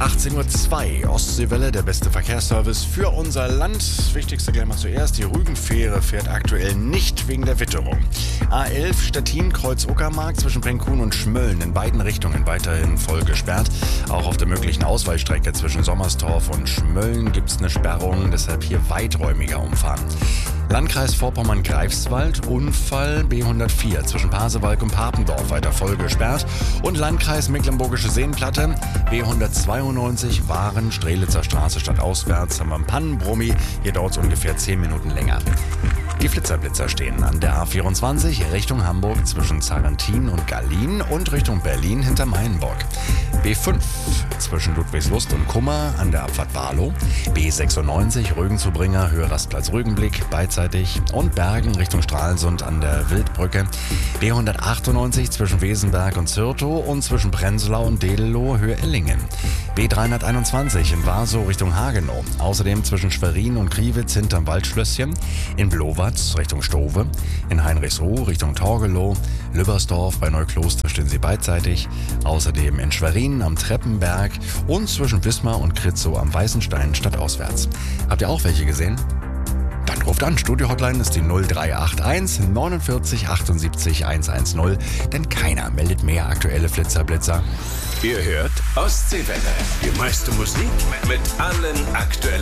18:02 Uhr, Ostseewelle, der beste Verkehrsservice für unser Land. Das Wichtigste gleich mal zuerst, die Rügenfähre fährt aktuell nicht wegen der Witterung. A11 Stettin, Kreuz Uckermark zwischen Penkhuhn und Schmölln in beiden Richtungen weiterhin voll gesperrt. Auch auf der möglichen Ausweichstrecke zwischen Sommerstorf und Schmölln gibt es eine Sperrung, deshalb hier weiträumiger umfahren. Landkreis Vorpommern-Greifswald, Unfall B104 zwischen Pasewalk und Papendorf weiter voll gesperrt. Und Landkreis Mecklenburgische Seenplatte, B192 Waren, Strelitzer Straße stadtauswärts, haben wir einen Pannenbrummi, hier dauert es ungefähr 10 Minuten länger. Die Flitzer stehen an der A24 Richtung Hamburg zwischen Zarentin und Gallien und Richtung Berlin hinter Meilenburg. B5 zwischen Ludwigslust und Kummer an der Abfahrt Warlow. B96 Rügen-Zubringer, Höhe Rastplatz Rügenblick beidseitig und Bergen Richtung Stralsund an der Wildbrücke. B198 zwischen Wesenberg und Zürtow und zwischen Prenzlau und Dedelow, Höhe Ellingen. B321 in Warsow Richtung Hagenow. Außerdem zwischen Schwerin und Kriwitz hinterm Waldschlösschen. In Blowatz Richtung Stove. In Heinrichsruh Richtung Torgelow. Lübbersdorf bei Neukloster stehen sie beidseitig. Außerdem in Schwerin am Treppenberg und zwischen Wismar und Kritzow am Weißenstein stadtauswärts. Habt ihr auch welche gesehen? Dann ruft an. Studio-Hotline ist die 0381 49 78 110, denn keiner meldet mehr aktuelle Flitzer-Blitzer. Ihr hört Ostseewelle. Die meiste Musik mit allen aktuellen